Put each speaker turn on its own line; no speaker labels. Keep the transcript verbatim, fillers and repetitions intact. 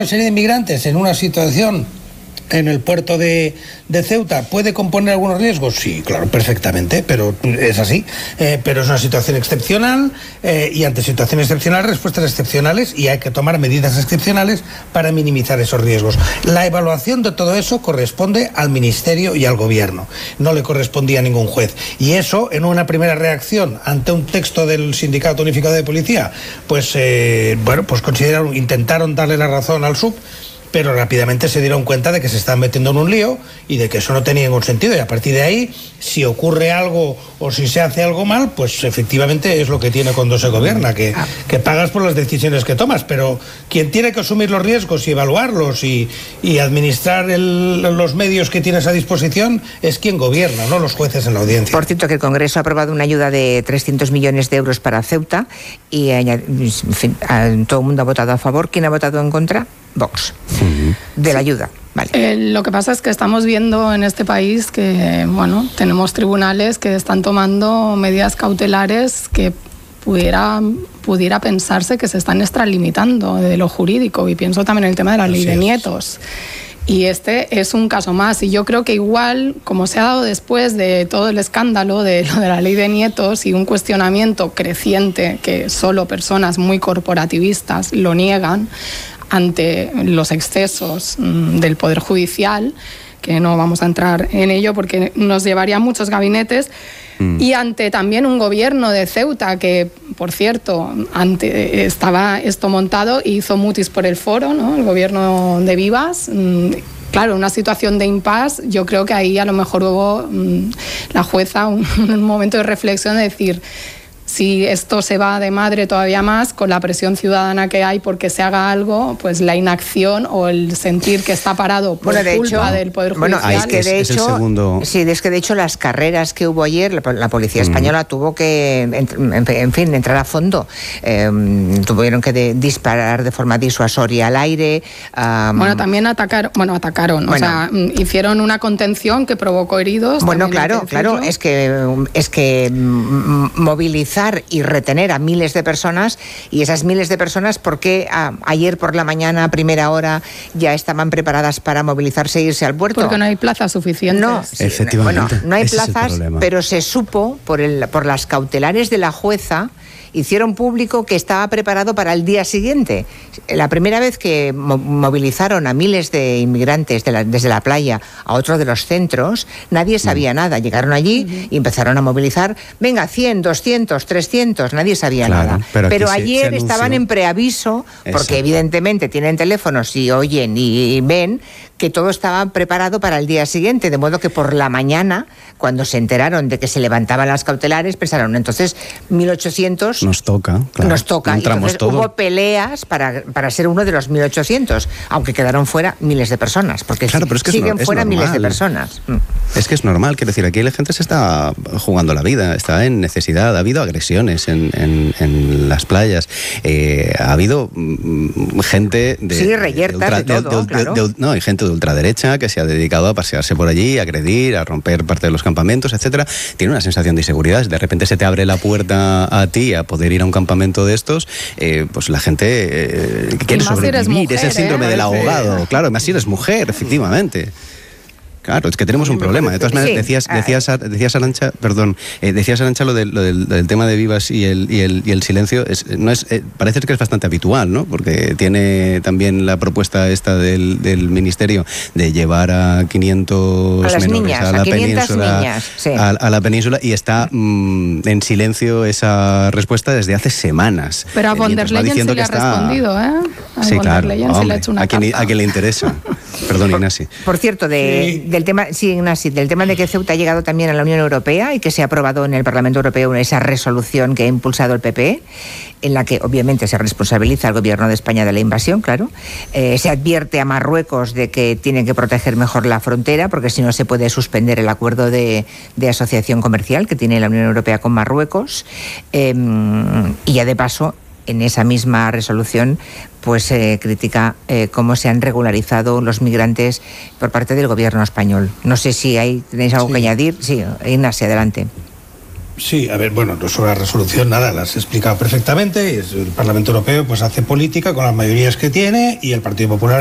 serie de inmigrantes en una situación en el puerto de, de Ceuta puede componer algunos riesgos, sí, claro, perfectamente, pero es así, eh, pero es una situación excepcional eh, y ante situaciones excepcionales, respuestas excepcionales, y hay que tomar medidas excepcionales para minimizar esos riesgos. La evaluación de todo eso corresponde al Ministerio y al Gobierno, no le correspondía a ningún juez, y eso, en una primera reacción ante un texto del Sindicato Unificado de Policía, pues eh, bueno, pues consideraron, intentaron darle la razón al S U P, pero rápidamente se dieron cuenta de que se estaban metiendo en un lío y de que eso no tenía ningún sentido, y a partir de ahí, si ocurre algo o si se hace algo mal, pues efectivamente es lo que tiene cuando se gobierna, que, que pagas por las decisiones que tomas, pero quien tiene que asumir los riesgos y evaluarlos y, y administrar el, los medios que tienes a disposición es quien gobierna, no los jueces en la audiencia.
Por cierto, que el Congreso ha aprobado una ayuda de trescientos millones de euros para Ceuta y en fin, todo el mundo ha votado a favor. ¿Quién ha votado en contra? Vox, uh-huh. de la ayuda. Vale.
Eh, lo que pasa es que estamos viendo en este país que, bueno, tenemos tribunales que están tomando medidas cautelares que pudiera, pudiera pensarse que se están extralimitando de lo jurídico, y pienso también en el tema de la ley de nietos. Y este es un caso más, y yo creo que igual, como se ha dado después de todo el escándalo de lo de la ley de nietos y un cuestionamiento creciente que solo personas muy corporativistas lo niegan, ante los excesos del Poder Judicial, que no vamos a entrar en ello porque nos llevaría a muchos gabinetes, mm. y ante también un gobierno de Ceuta que, por cierto, ante, estaba esto montado y hizo mutis por el foro, ¿no? El gobierno de Vivas. Claro, una situación de impasse, yo creo que ahí a lo mejor hubo mmm, la jueza un, un momento de reflexión de decir, si esto se va de madre todavía más con la presión ciudadana que hay porque se haga algo, pues la inacción o el sentir que está parado por bueno, de culpa hecho, del Poder Judicial.
Bueno, es que de
es,
hecho,
es el segundo...
sí, es que de hecho las carreras que hubo ayer, la, la policía española mm. tuvo que, en, en fin, entrar a fondo. Eh, tuvieron que de, disparar de forma disuasoria al aire. Um,
bueno, también atacar, bueno, atacaron, bueno, o sea, hicieron una contención que provocó heridos.
Bueno, claro, claro, es que es que movilizar y retener a miles de personas, y esas miles de personas, ¿por qué a, ayer por la mañana a primera hora ya estaban preparadas para movilizarse e irse al puerto?
Porque no hay plazas suficientes.
No,
sí, efectivamente.
Bueno, no hay
Ese
plazas, pero se supo por, el, por las cautelares de la jueza, hicieron público que estaba preparado para el día siguiente. La primera vez que mo- movilizaron a miles de inmigrantes de la, desde la playa a otro de los centros, nadie sabía mm. nada. Llegaron allí uh-huh. y empezaron a movilizar, venga, cien, doscientos, trescientos, nadie sabía
claro,
nada.
Pero,
pero
se,
ayer
se
estaban en preaviso, porque Exacto. evidentemente tienen teléfonos y oyen y, y ven que todo estaba preparado para el día siguiente, de modo que por la mañana, cuando se enteraron de que se levantaban las cautelares, pensaron, entonces mil ochocientos
nos toca, claro,
nos toca. Y entonces
todo.
Hubo peleas para, para ser uno de los mil ochocientos, aunque quedaron fuera miles de personas, porque
claro, pero es que
siguen
es,
fuera
es
miles de personas.
Es que es normal, quiero decir, aquí la gente se está jugando la vida, está en necesidad, ha habido agresiones en, en, en las playas, eh, ha habido mm, gente de...
Sí, reyertas de, de, de, todo, de, claro. de, de, no, hay gente de ultraderecha que se ha dedicado a pasearse por allí, a agredir, a romper parte de los campamentos, etcétera. Tiene una sensación de inseguridad. De repente se te abre la puerta a ti a poder ir a un campamento de estos, eh, pues la gente eh, quiere sobrevivir. Mujer, es el síndrome ¿eh? del ahogado. Claro, más si eres mujer, efectivamente. Claro, es que tenemos un problema. De todas maneras, decías, decías, decías Arantxa, perdón, eh, decías Arantxa lo, de, lo del, del tema de Vivas y el, y el, y el silencio. Es, no es, eh, parece que es bastante habitual, ¿no? Porque tiene también la propuesta esta del, del ministerio de llevar a quinientos a las
menores
niñas,
a la
a
península,
niñas, sí.
a, a la península y está mmm, en silencio esa respuesta desde hace semanas.
Pero a von der Leyen se le ha está... respondido, ¿eh? A
sí,
von
claro.
der Leyen se le ha hecho una
a, quien, a quien le interesa. Perdón, Ignasi.
Por, por cierto, de, sí. del tema, sí, Ignasi, del tema de que Ceuta ha llegado también a la Unión Europea y que se ha aprobado en el Parlamento Europeo esa resolución que ha impulsado el P P E, en la que obviamente se responsabiliza al Gobierno de España de la invasión, claro. Eh, se advierte a Marruecos de que tienen que proteger mejor la frontera, porque si no se puede suspender el acuerdo de, de asociación comercial que tiene la Unión Europea con Marruecos. Eh, y ya de paso, en esa misma resolución, pues eh, critica eh, cómo se han regularizado los migrantes por parte del gobierno español. No sé si ahí tenéis algo sí. que añadir. Sí, Ignacio, adelante.
Sí, a ver, bueno, sobre la resolución nada, la has explicado perfectamente. El Parlamento Europeo pues hace política con las mayorías que tiene y el Partido Popular